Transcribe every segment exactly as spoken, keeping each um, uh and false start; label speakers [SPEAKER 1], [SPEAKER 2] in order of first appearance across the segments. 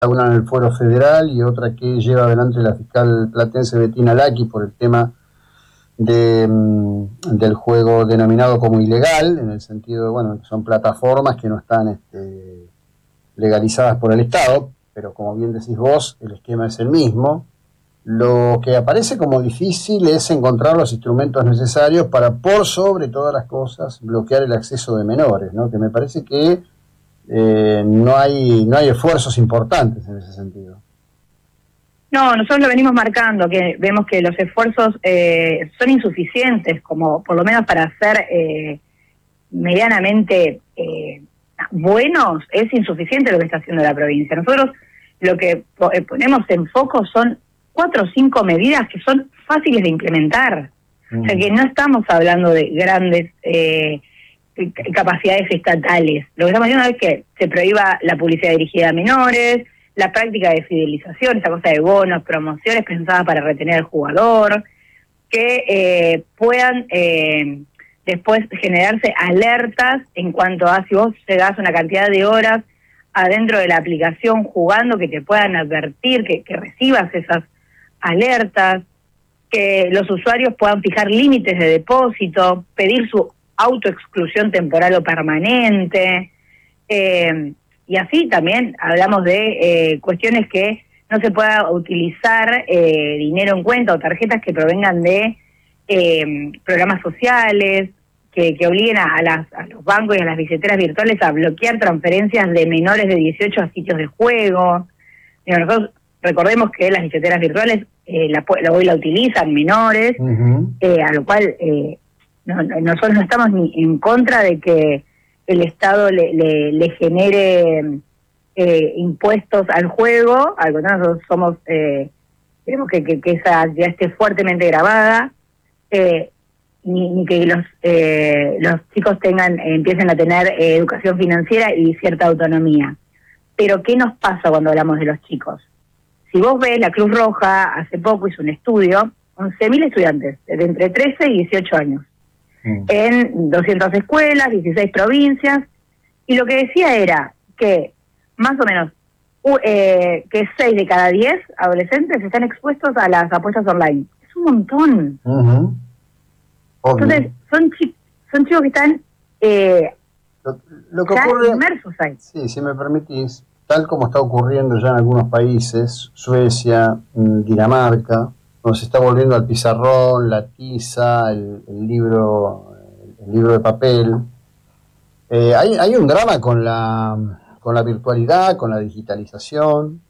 [SPEAKER 1] una en el Fuero Federal y otra que lleva adelante la fiscal platense Bettina Lacchi por el tema de, del juego denominado como ilegal, en el sentido de, bueno, que son plataformas que no están este, legalizadas por el Estado, pero como bien decís vos, el esquema es el mismo. Lo que aparece como difícil es encontrar los instrumentos necesarios para, por sobre todas las cosas, bloquear el acceso de menores, ¿no? Que me parece que eh, no hay no hay esfuerzos importantes en ese sentido.
[SPEAKER 2] No, nosotros lo venimos marcando, que vemos que los esfuerzos eh, son insuficientes, como por lo menos para ser eh, medianamente eh, buenos, es insuficiente lo que está haciendo la provincia. Nosotros lo que ponemos en foco son cuatro o cinco medidas que son fáciles de implementar. Mm. O sea, que no estamos hablando de grandes eh, capacidades estatales. Lo que estamos diciendo es que se prohíba la publicidad dirigida a menores, la práctica de fidelización, esa cosa de bonos, promociones pensadas para retener al jugador, que eh, puedan eh, después generarse alertas en cuanto a si vos llegás una cantidad de horas adentro de la aplicación jugando, que te puedan advertir, que, que recibas esas alertas, que los usuarios puedan fijar límites de depósito, pedir su autoexclusión temporal o permanente, eh, y así también hablamos de eh, cuestiones que no se pueda utilizar eh, dinero en cuenta o tarjetas que provengan de eh, programas sociales, que, que obliguen a, a, las, a los bancos y a las billeteras virtuales a bloquear transferencias de menores de dieciocho a sitios de juego. Y nosotros recordemos que las billeteras virtuales eh, la, la, hoy la utilizan menores, uh-huh. eh, a lo cual eh, no, no, nosotros no estamos ni en contra de que el Estado le, le, le genere eh, impuestos al juego. Al contrario, nosotros somos, eh, queremos que, que, que esa ya esté fuertemente grabada, eh, ni, ni que los eh, los chicos tengan eh, empiecen a tener eh, educación financiera y cierta autonomía. Pero ¿qué nos pasa cuando hablamos de los chicos? Si vos ves, la Cruz Roja hace poco hizo un estudio, once mil estudiantes de entre trece y dieciocho años, mm. en doscientas escuelas, dieciséis provincias, y lo que decía era que más o menos uh, eh, que seis de cada diez adolescentes están expuestos a las apuestas online. Es un montón. Uh-huh. Entonces, son, chi- son chicos que están eh,
[SPEAKER 1] lo, lo que ocurre,
[SPEAKER 2] inmersos ahí.
[SPEAKER 1] Sí, si me permitís, tal como está ocurriendo ya en algunos países, Suecia, Dinamarca, donde se está volviendo al pizarrón, la tiza, el, el libro el libro de papel. Eh, hay, hay un drama con la, con la virtualidad, con la digitalización.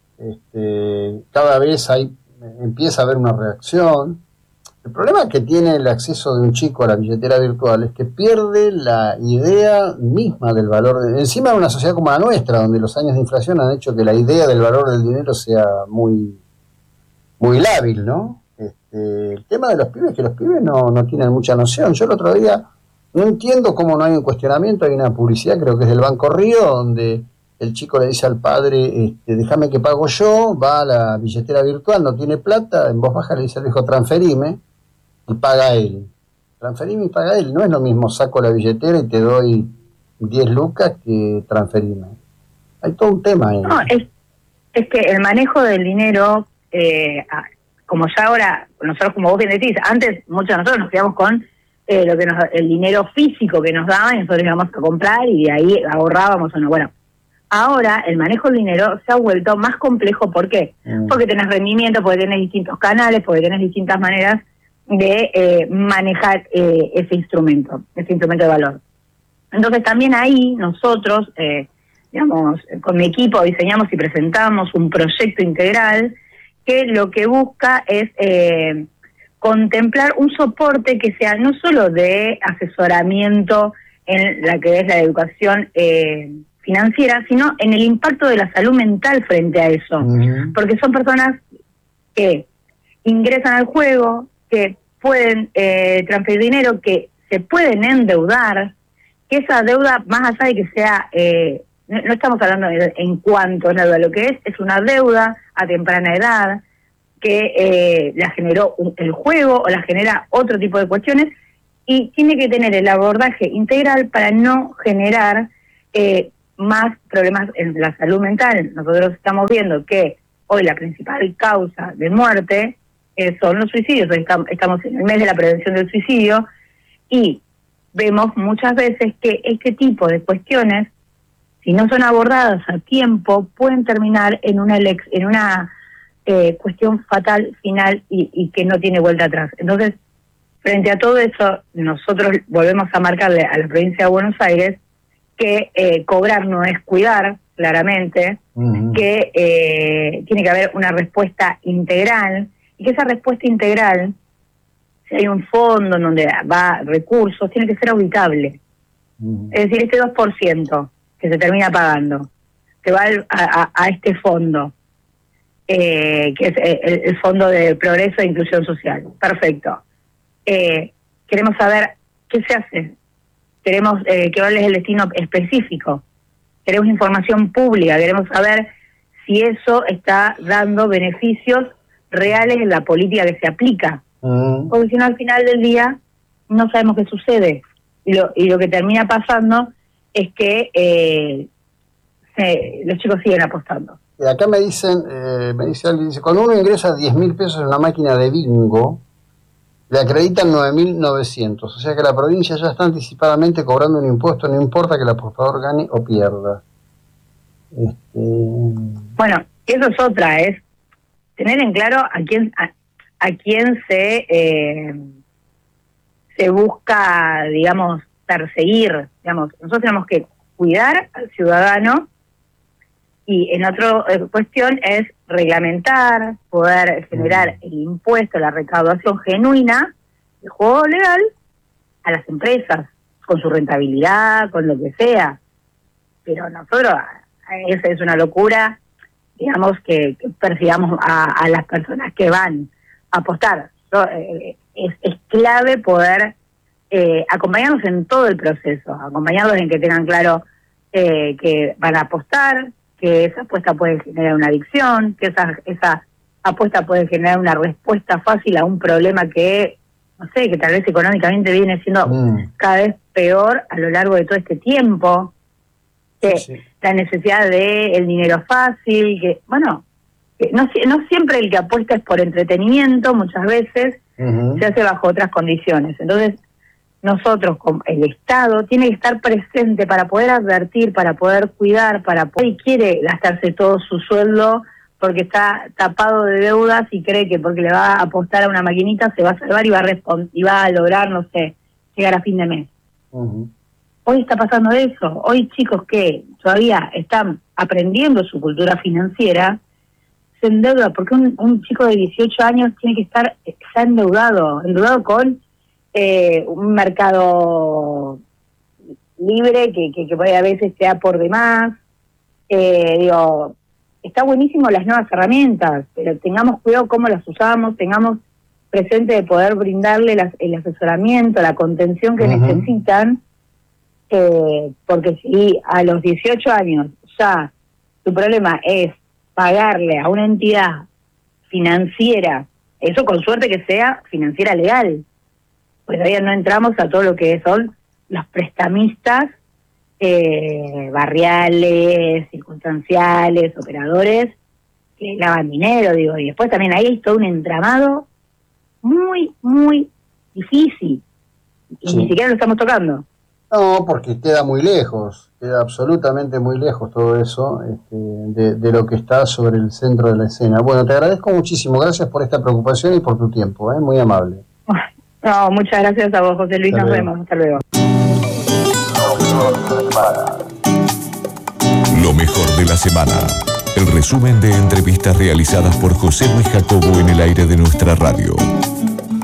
[SPEAKER 1] Este, cada vez hay, empieza a haber una reacción. El problema que tiene el acceso de un chico a la billetera virtual es que pierde la idea misma del valor. De, encima de una sociedad como la nuestra, donde los años de inflación han hecho que la idea del valor del dinero sea muy, muy lábil, ¿no? Este, el tema de los pibes es que los pibes no, no tienen mucha noción. Yo el otro día no entiendo cómo no hay un cuestionamiento. Hay una publicidad, creo que es del Banco Río, donde el chico le dice al padre, este, déjame que pago yo, va a la billetera virtual, no tiene plata, en voz baja le dice al hijo, transferime, y paga él. Transferime y paga él. No es lo mismo saco la billetera y te doy diez lucas que transferime. Hay todo un tema ahí.
[SPEAKER 2] No, es, es que el manejo del dinero, eh, como ya ahora, nosotros como vos bien decís, antes muchos de nosotros nos quedamos con eh, lo que nos, el dinero físico que nos daban y nosotros íbamos a comprar y de ahí ahorrábamos o no. Bueno, ahora el manejo del dinero se ha vuelto más complejo. ¿Por qué? Mm. Porque tenés rendimiento, porque tenés distintos canales, porque tenés distintas maneras de eh, manejar eh, ese instrumento, ese instrumento de valor. Entonces también ahí nosotros, eh, digamos, con mi equipo diseñamos y presentamos un proyecto integral que lo que busca es eh, contemplar un soporte que sea no solo de asesoramiento en la que es la educación eh, financiera, sino en el impacto de la salud mental frente a eso. Uh-huh. Porque son personas que ingresan al juego, que pueden eh, transferir dinero, que se pueden endeudar, que esa deuda, más allá de que sea, eh, no, no estamos hablando de, en cuanto a la deuda, lo que es, es una deuda a temprana edad, que eh, la generó un, el juego o la genera otro tipo de cuestiones, y tiene que tener el abordaje integral para no generar eh, más problemas en la salud mental. Nosotros estamos viendo que hoy la principal causa de muerte eh, son los suicidios. Hoy estamos en el mes de la prevención del suicidio y vemos muchas veces que este tipo de cuestiones, si no son abordadas a tiempo, pueden terminar en una elex- en una eh, cuestión fatal final y, y que no tiene vuelta atrás. Entonces, frente a todo eso, nosotros volvemos a marcarle a la provincia de Buenos Aires que eh, cobrar no es cuidar, claramente, uh-huh. que eh, tiene que haber una respuesta integral, y que esa respuesta integral, si hay un fondo en donde va recursos, tiene que ser auditable. Uh-huh. Es decir, este dos por ciento que se termina pagando, que va al, a, a este fondo, eh, que es el, el Fondo de Progreso e Inclusión Social. Perfecto. Eh, queremos saber qué se hace. Queremos eh, que cuál es el destino específico. Queremos información pública, queremos saber si eso está dando beneficios reales en la política que se aplica. Mm. Porque si no, al final del día no sabemos qué sucede. Y lo, y lo que termina pasando es que eh, se, los chicos siguen apostando.
[SPEAKER 1] Acá me dicen, eh, me dice alguien, dice, cuando uno ingresa diez mil pesos en una máquina de bingo, le acreditan nueve mil novecientos, o sea que la provincia ya está anticipadamente cobrando un impuesto, no importa que el apostador gane o pierda. Este...
[SPEAKER 2] Bueno, eso es otra, es tener en claro a quién a, a quién se eh, se busca, digamos, perseguir. Digamos, nosotros tenemos que cuidar al ciudadano y en otra eh, cuestión es reglamentar, poder generar el impuesto, la recaudación genuina, el juego legal, a las empresas, con su rentabilidad, con lo que sea. Pero nosotros, esa es una locura, digamos, que, que persigamos a, a las personas que van a apostar. So, eh, es, es clave poder eh, acompañarlos en todo el proceso, acompañarlos en que tengan claro eh, que van a apostar, que esa apuesta puede generar una adicción, que esa esa apuesta puede generar una respuesta fácil a un problema que, no sé, que tal vez económicamente viene siendo mm. cada vez peor a lo largo de todo este tiempo, que sí. La necesidad de el dinero fácil, que, bueno, que no, no siempre el que apuesta es por entretenimiento, muchas veces uh-huh. se hace bajo otras condiciones. Entonces, nosotros, como el Estado, tiene que estar presente para poder advertir, para poder cuidar, para poder, y quiere gastarse todo su sueldo porque está tapado de deudas y cree que porque le va a apostar a una maquinita se va a salvar y va a, respond- y va a lograr, no sé, llegar a fin de mes. Uh-huh. Hoy está pasando eso. Hoy chicos que todavía están aprendiendo su cultura financiera se endeudan, porque un, un chico de dieciocho años tiene que estar, está endeudado, endeudado con Eh, un mercado libre que, que, que a veces sea por demás. Eh, digo, está buenísimo las nuevas herramientas, pero tengamos cuidado cómo las usamos, tengamos presente de poder brindarle las, el asesoramiento, la contención que uh-huh. necesitan, eh, porque si a los dieciocho años ya tu problema es pagarle a una entidad financiera, eso con suerte que sea financiera legal, pues todavía no entramos a todo lo que son los prestamistas eh, barriales, circunstanciales, operadores que lavan dinero, digo, y después también ahí hay todo un entramado muy, muy difícil, y sí. Ni siquiera lo estamos tocando.
[SPEAKER 1] No, porque queda muy lejos, queda absolutamente muy lejos todo eso este, de, de lo que está sobre el centro de la escena. Bueno, te agradezco muchísimo, gracias por esta preocupación y por tu tiempo, ¿eh? Muy amable.
[SPEAKER 2] No, muchas gracias a vos, José Luis. Hasta Nos luego. vemos. Hasta luego.
[SPEAKER 3] Lo mejor de la semana. El resumen de entrevistas realizadas por José Luis Jacobo en el aire de nuestra radio.